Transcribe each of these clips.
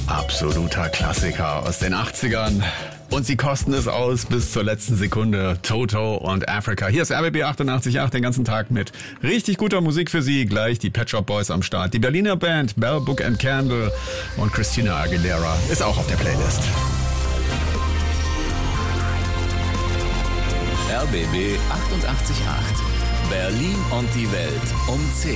Absoluter Klassiker aus den 80ern. Und sie kosten es aus bis zur letzten Sekunde. Toto und Africa. Hier ist RBB 88.8 den ganzen Tag mit richtig guter Musik für Sie. Gleich die Pet Shop Boys am Start. Die Berliner Band Bell, Book and Candle und Christina Aguilera ist auch auf der Playlist. RBB 88.8. Berlin und die Welt um 10.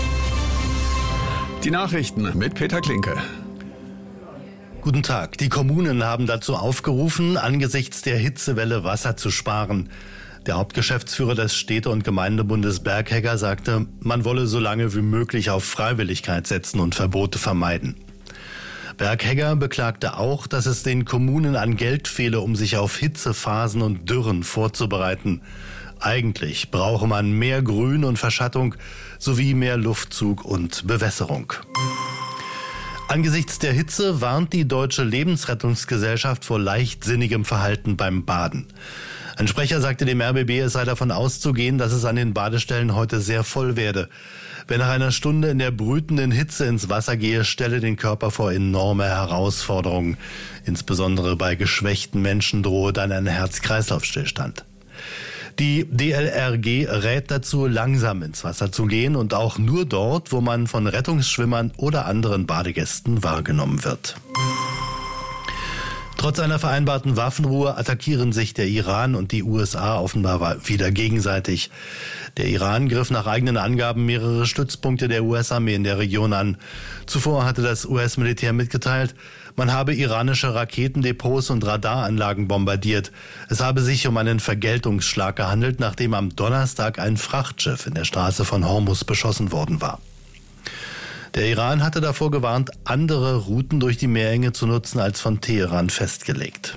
Die Nachrichten mit Peter Klinke. Guten Tag. Die Kommunen haben dazu aufgerufen, angesichts der Hitzewelle Wasser zu sparen. Der Hauptgeschäftsführer des Städte- und Gemeindebundes Berghegger sagte, man wolle so lange wie möglich auf Freiwilligkeit setzen und Verbote vermeiden. Berghegger beklagte auch, dass es den Kommunen an Geld fehle, um sich auf Hitzephasen und Dürren vorzubereiten. Eigentlich brauche man mehr Grün und Verschattung sowie mehr Luftzug und Bewässerung. Angesichts der Hitze warnt die Deutsche Lebensrettungsgesellschaft vor leichtsinnigem Verhalten beim Baden. Ein Sprecher sagte dem RBB, es sei davon auszugehen, dass es an den Badestellen heute sehr voll werde. Wer nach einer Stunde in der brütenden Hitze ins Wasser gehe, stelle den Körper vor enorme Herausforderungen. Insbesondere bei geschwächten Menschen drohe dann ein Herz-Kreislauf-Stillstand. Die DLRG rät dazu, langsam ins Wasser zu gehen und auch nur dort, wo man von Rettungsschwimmern oder anderen Badegästen wahrgenommen wird. Trotz einer vereinbarten Waffenruhe attackieren sich der Iran und die USA offenbar wieder gegenseitig. Der Iran griff nach eigenen Angaben mehrere Stützpunkte der US-Armee in der Region an. Zuvor hatte das US-Militär mitgeteilt, man habe iranische Raketendepots und Radaranlagen bombardiert. Es habe sich um einen Vergeltungsschlag gehandelt, nachdem am Donnerstag ein Frachtschiff in der Straße von Hormuz beschossen worden war. Der Iran hatte davor gewarnt, andere Routen durch die Meerenge zu nutzen als von Teheran festgelegt.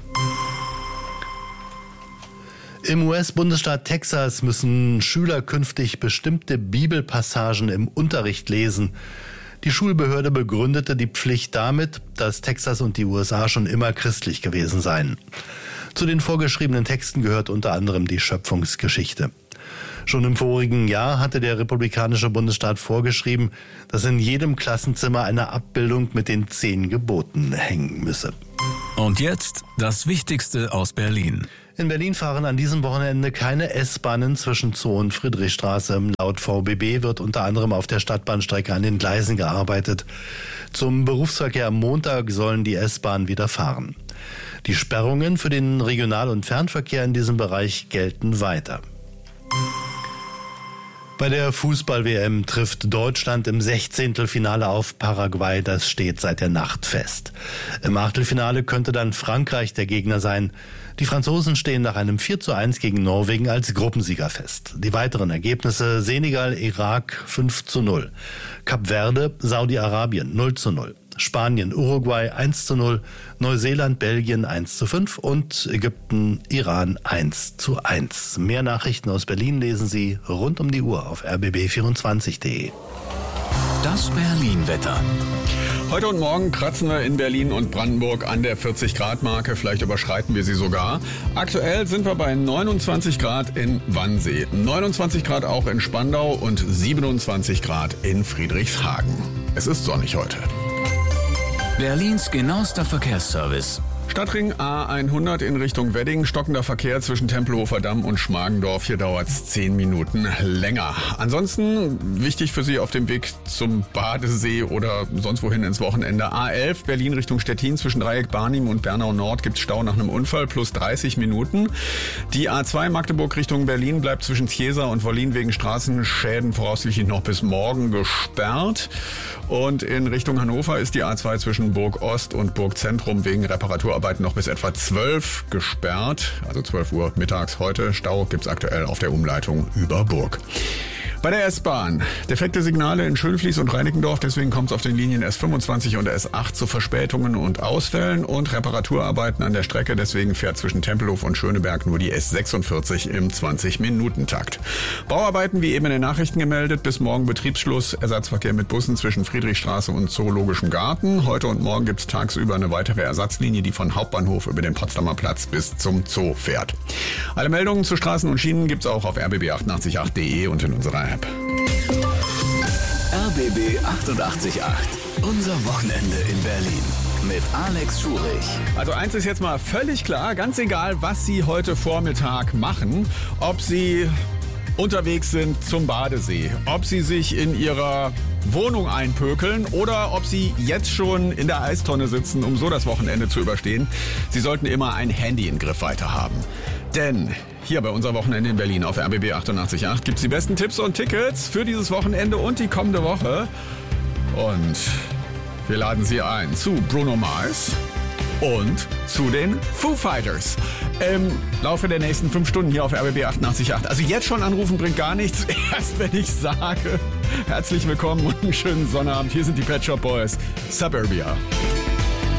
Im US-Bundesstaat Texas müssen Schüler künftig bestimmte Bibelpassagen im Unterricht lesen. Die Schulbehörde begründete die Pflicht damit, dass Texas und die USA schon immer christlich gewesen seien. Zu den vorgeschriebenen Texten gehört unter anderem die Schöpfungsgeschichte. Schon im vorigen Jahr hatte der republikanische Bundesstaat vorgeschrieben, dass in jedem Klassenzimmer eine Abbildung mit den 10 Geboten hängen müsse. Und jetzt das Wichtigste aus Berlin. In Berlin fahren an diesem Wochenende keine S-Bahnen zwischen Zoo und Friedrichstraße. Laut VBB wird unter anderem auf der Stadtbahnstrecke an den Gleisen gearbeitet. Zum Berufsverkehr am Montag sollen die S-Bahnen wieder fahren. Die Sperrungen für den Regional- und Fernverkehr in diesem Bereich gelten weiter. Bei der Fußball-WM trifft Deutschland im 16. auf Paraguay. Das steht seit der Nacht fest. Im Achtelfinale könnte dann Frankreich der Gegner sein. Die Franzosen stehen nach einem 4:1 gegen Norwegen als Gruppensieger fest. Die weiteren Ergebnisse: Senegal, Irak 5:0, Kap Verde, Saudi-Arabien 0:0. Spanien, Uruguay 1:0, Neuseeland, Belgien 1:5 und Ägypten, Iran 1:1. Mehr Nachrichten aus Berlin lesen Sie rund um die Uhr auf rbb24.de. Das Berlin-Wetter. Heute und morgen kratzen wir in Berlin und Brandenburg an der 40-Grad-Marke. Vielleicht überschreiten wir sie sogar. Aktuell sind wir bei 29 Grad in Wannsee, 29 Grad auch in Spandau und 27 Grad in Friedrichshagen. Es ist sonnig heute. Berlins genauester Verkehrsservice. Stadtring A100 in Richtung Wedding, stockender Verkehr zwischen Tempelhofer Damm und Schmargendorf. Hier dauert es 10 Minuten länger. Ansonsten wichtig für Sie auf dem Weg zum Badesee oder sonst wohin ins Wochenende. A11 Berlin Richtung Stettin zwischen Dreieck Barnim und Bernau Nord gibt es Stau nach einem Unfall plus 30 Minuten. Die A2 Magdeburg Richtung Berlin bleibt zwischen Chiesa und Wollin wegen Straßenschäden voraussichtlich noch bis morgen gesperrt. Und in Richtung Hannover ist die A2 zwischen Burg Ost und Burg Zentrum wegen Reparaturarbeiten noch bis etwa 12 gesperrt. Also 12 Uhr mittags heute. Stau gibt's aktuell auf der Umleitung über Burg. Bei der S-Bahn defekte Signale in Schönfließ und Reinickendorf, deswegen kommt es auf den Linien S25 und S8 zu Verspätungen und Ausfällen und Reparaturarbeiten an der Strecke, deswegen fährt zwischen Tempelhof und Schöneberg nur die S46 im 20-Minuten-Takt. Bauarbeiten, wie eben in den Nachrichten gemeldet, bis morgen Betriebsschluss, Ersatzverkehr mit Bussen zwischen Friedrichstraße und Zoologischem Garten. Heute und morgen gibt es tagsüber eine weitere Ersatzlinie, die von Hauptbahnhof über den Potsdamer Platz bis zum Zoo fährt. Alle Meldungen zu Straßen und Schienen gibt es auch auf rbb888.de und in unserer App. RBB 88.8. Unser Wochenende in Berlin. mit Alex Schurich. Also eins ist jetzt mal völlig klar, ganz egal, was Sie heute Vormittag machen, ob Sie unterwegs sind zum Badesee, ob Sie sich in Ihrer Wohnung einpökeln oder ob Sie jetzt schon in der Eistonne sitzen, um so das Wochenende zu überstehen. Sie sollten immer ein Handy in Griffweite haben. Denn hier bei unser Wochenende in Berlin auf RBB 88.8 gibt es die besten Tipps und Tickets für dieses Wochenende und die kommende Woche. Und wir laden Sie ein zu Bruno Mars und zu den Foo Fighters. Im Laufe der nächsten 5 Stunden hier auf RBB 88.8. Also jetzt schon anrufen bringt gar nichts. Erst wenn ich sage, herzlich willkommen und einen schönen Sonnabend. Hier sind die Pet Shop Boys, Suburbia.